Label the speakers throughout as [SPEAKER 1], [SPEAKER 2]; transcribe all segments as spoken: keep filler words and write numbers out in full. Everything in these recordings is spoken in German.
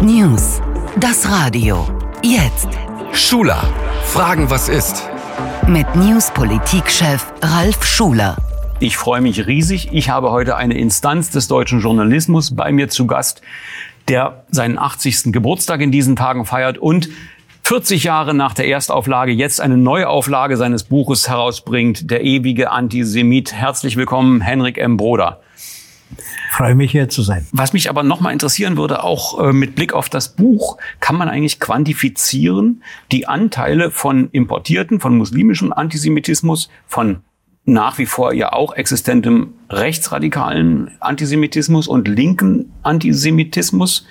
[SPEAKER 1] News. Das Radio. Jetzt.
[SPEAKER 2] Schuler. Fragen, was ist?
[SPEAKER 1] Mit News-Politik-Chef Ralf Schuler.
[SPEAKER 3] Ich freue mich riesig. Ich habe heute eine Instanz des deutschen Journalismus bei mir zu Gast, der seinen achtzigsten Geburtstag in diesen Tagen feiert und vierzig Jahre nach der Erstauflage jetzt eine Neuauflage seines Buches herausbringt, Der ewige Antisemit. Herzlich willkommen, Henrik M. Broder.
[SPEAKER 4] Ich freue mich, hier zu sein.
[SPEAKER 3] Was mich aber noch mal interessieren würde, auch äh, mit Blick auf das Buch, kann man eigentlich quantifizieren die Anteile von importierten, von muslimischem Antisemitismus, von nach wie vor ja auch existentem rechtsradikalen Antisemitismus und linken Antisemitismus?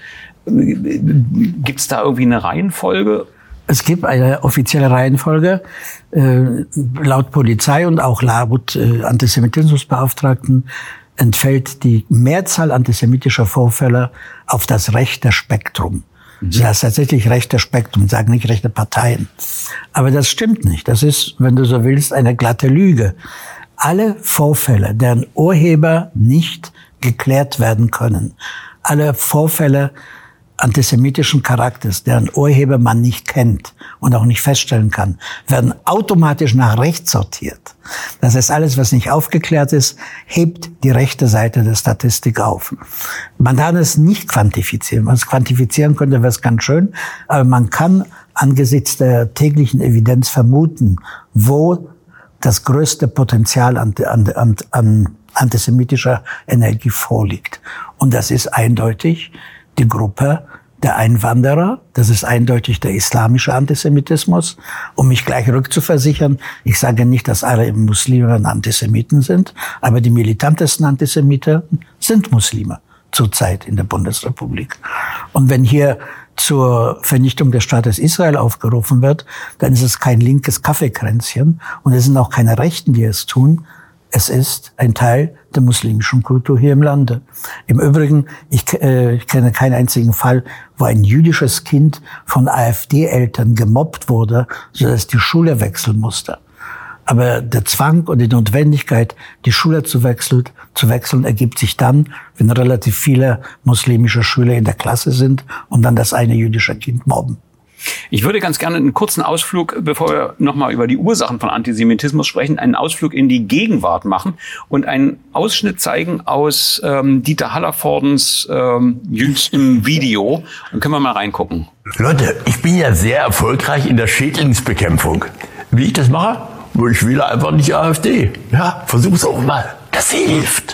[SPEAKER 3] Gibt es da irgendwie eine Reihenfolge?
[SPEAKER 4] Es gibt eine offizielle Reihenfolge. Äh, laut Polizei und auch laut äh, Antisemitismusbeauftragten entfällt die Mehrzahl antisemitischer Vorfälle auf das rechte Spektrum. Mhm. Das heißt tatsächlich rechte Spektrum, sagen nicht rechte Parteien. Aber das stimmt nicht. Das ist, wenn du so willst, eine glatte Lüge. Alle Vorfälle, deren Urheber nicht geklärt werden können, alle Vorfälle antisemitischen Charakters, deren Urheber man nicht kennt und auch nicht feststellen kann, werden automatisch nach rechts sortiert. Das heißt, alles, was nicht aufgeklärt ist, hebt die rechte Seite der Statistik auf. Man kann es nicht quantifizieren. Man es quantifizieren könnte, wäre es ganz schön, aber man kann angesichts der täglichen Evidenz vermuten, wo das größte Potenzial an, an, an antisemitischer Energie vorliegt. Und das ist eindeutig die Gruppe der Einwanderer, das ist eindeutig der islamische Antisemitismus. Um mich gleich rückzuversichern, ich sage nicht, dass alle Muslime Antisemiten sind, aber die militantesten Antisemiten sind Muslime zurzeit in der Bundesrepublik. Und wenn hier zur Vernichtung des Staates Israel aufgerufen wird, dann ist es kein linkes Kaffeekränzchen und es sind auch keine Rechten, die es tun. Es ist ein Teil der muslimischen Kultur hier im Lande. Im Übrigen, ich, äh, ich kenne keinen einzigen Fall, wo ein jüdisches Kind von AfD-Eltern gemobbt wurde, sodass die Schule wechseln musste. Aber der Zwang und die Notwendigkeit, die Schule zu wechseln, zu wechseln, ergibt sich dann, wenn relativ viele muslimische Schüler in der Klasse sind und dann das eine jüdische Kind mobben.
[SPEAKER 3] Ich würde ganz gerne einen kurzen Ausflug, bevor wir nochmal über die Ursachen von Antisemitismus sprechen, einen Ausflug in die Gegenwart machen und einen Ausschnitt zeigen aus ähm, Dieter Hallervordens ähm, jüngstem Video. Dann können wir mal reingucken.
[SPEAKER 5] Leute, ich bin ja sehr erfolgreich in der Schädlingsbekämpfung. Wie ich das mache? Ich wähle einfach nicht AfD. Ja, versuch's auch mal. Das hilft.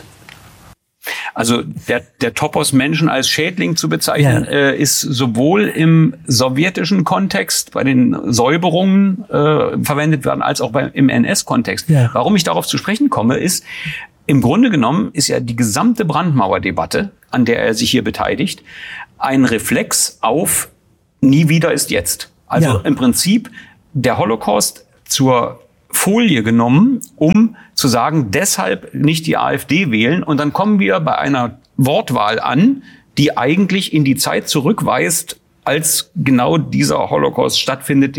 [SPEAKER 3] Also der, der Topos Menschen als Schädling zu bezeichnen, ja. äh, ist sowohl im sowjetischen Kontext bei den Säuberungen äh, verwendet werden, als auch bei, im N S-Kontext. Ja. Warum ich darauf zu sprechen komme, ist, im Grunde genommen ist ja die gesamte Brandmauerdebatte, an der er sich hier beteiligt, ein Reflex auf nie wieder ist jetzt. Also ja. im Prinzip der Holocaust zur Folie genommen, um zu sagen, deshalb nicht die AfD wählen. Und dann kommen wir bei einer Wortwahl an, die eigentlich in die Zeit zurückweist, als genau dieser Holocaust stattfindet,